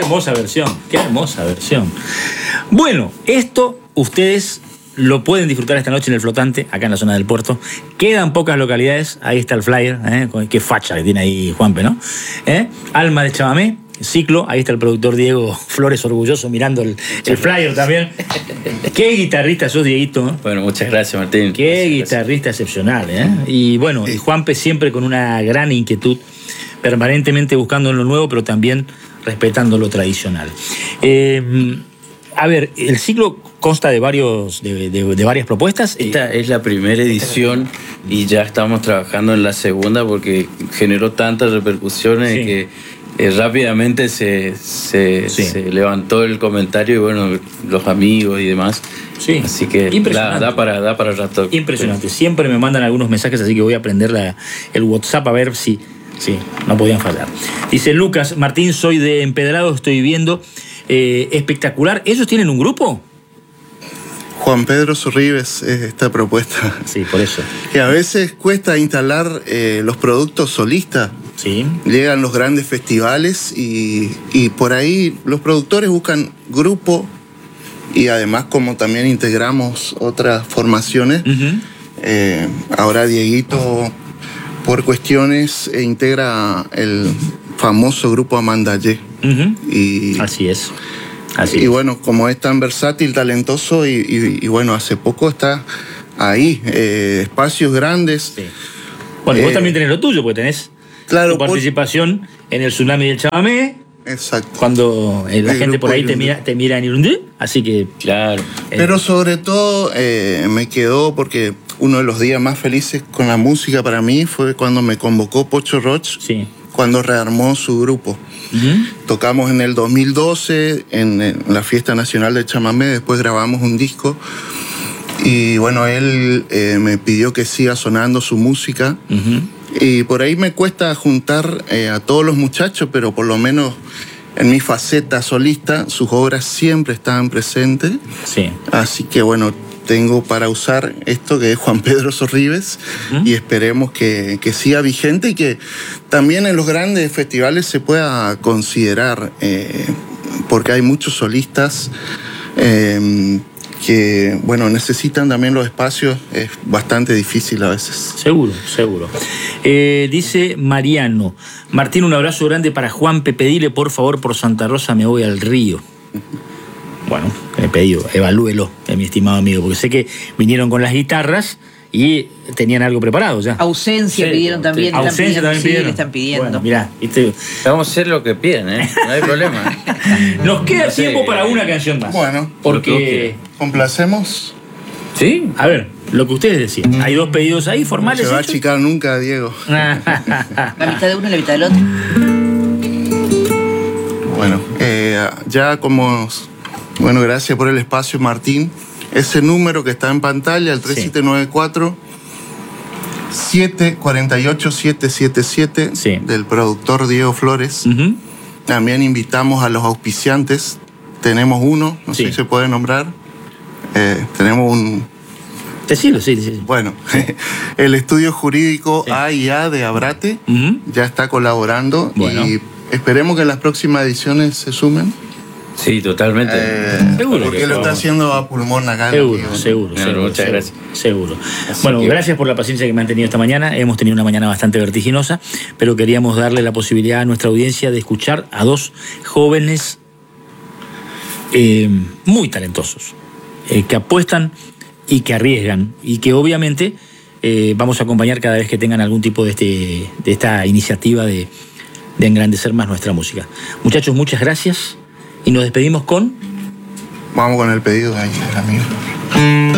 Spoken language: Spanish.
hermosa versión, qué hermosa versión. Bueno, esto ustedes lo pueden disfrutar esta noche en el Flotante, acá en la zona del puerto. Quedan pocas localidades, ahí está el flyer, qué facha que tiene ahí Juanpe, ¿no? Alma de Chamamé, ciclo, ahí está el productor Diego Flores orgulloso mirando el flyer también. Qué guitarrista sos, Dieguito, ¿eh? Bueno, muchas gracias, Martín. Qué guitarrista excepcional, ¿eh? Y bueno, y Juanpe siempre con una gran inquietud, permanentemente buscando lo nuevo, pero también respetando lo tradicional. A ver, el ciclo consta de varias propuestas. Esta es la primera edición y ya estamos trabajando en la segunda porque generó tantas repercusiones que rápidamente se levantó el comentario y bueno, los amigos y demás. Sí. Así que da para rato. Impresionante. Siempre me mandan algunos mensajes, así que voy a aprender el WhatsApp a ver si no podían fallar. Dice Lucas, Martín, soy de Empedrado, estoy viendo. Espectacular. ¿Ellos tienen un grupo? Juan Pedro Sorribes es esta propuesta. Sí, por eso. Que a veces cuesta instalar los productos solistas. Sí. Llegan los grandes festivales y por ahí los productores buscan grupo y además como también integramos otras formaciones, ahora Dieguito por cuestiones integra el famoso grupo Amandayé. Así es. Y bueno, como es tan versátil, talentoso y bueno, hace poco está ahí, espacios grandes. Sí. Bueno, vos también tenés lo tuyo, porque tenés tu participación en el Tsunami del Chamamé. Exacto. Cuando la gente por ahí te mira en Irundí, así que... Claro. Pero sobre todo me quedó porque uno de los días más felices con la música para mí fue cuando me convocó Pocho Roch. Sí. Cuando rearmó su grupo. Tocamos en el 2012 en la Fiesta Nacional de Chamamé, después grabamos un disco y bueno, él me pidió que siga sonando su música y por ahí me cuesta juntar a todos los muchachos, pero por lo menos en mi faceta solista sus obras siempre estaban presentes. Sí. Así que bueno, tengo para usar esto que es Juan Pedro Sorribes y esperemos que siga vigente y que también en los grandes festivales se pueda considerar, porque hay muchos solistas que, bueno, necesitan también los espacios, es bastante difícil a veces. Seguro. Dice Mariano, Martín, un abrazo grande para Juanpe, pedile por favor por Santa Rosa me voy al río. Bueno, he pedido, evalúelo, mi estimado amigo, porque sé que vinieron con las guitarras y tenían algo preparado ya. Ausencia pidieron también. Ausencia también pidieron. Le están pidiendo. Bueno, mirá, vamos a hacer lo que piden, no hay problema. Nos queda tiempo para una canción más. Bueno, porque complacemos. Sí. A ver, lo que ustedes decían. Hay dos pedidos ahí formales. No se va a achicar nunca, Diego. La mitad de uno y la mitad del otro. Bueno, ya como... Bueno, gracias por el espacio, Martín. Ese número que está en pantalla, el 3794-748-777 del productor Diego Flores. También invitamos a los auspiciantes. Tenemos uno, no sé si se puede nombrar. Tenemos un... Decilo, sí. Bueno, el estudio jurídico A&A de Abrate ya está colaborando y esperemos que en las próximas ediciones se sumen. Sí, totalmente. Seguro. Porque lo está haciendo a pulmón acá. Seguro. Muchas gracias. Seguro. Bueno, gracias por la paciencia que me han tenido esta mañana. Hemos tenido una mañana bastante vertiginosa, pero queríamos darle la posibilidad a nuestra audiencia de escuchar a dos jóvenes muy talentosos, que apuestan y que arriesgan, y que obviamente vamos a acompañar cada vez que tengan algún tipo de esta iniciativa de engrandecer más nuestra música. Muchachos, muchas gracias. Y nos despedimos con... Vamos con el pedido de ahí, amigo.